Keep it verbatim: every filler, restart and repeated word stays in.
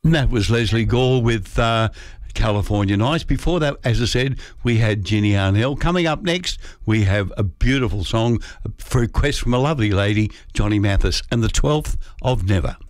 And that was Leslie Gore with uh, California Nights. Before that, as I said, we had Ginny Arnell. Coming up next, we have a beautiful song, a request from a lovely lady, Johnny Mathis, and the twelfth of Never.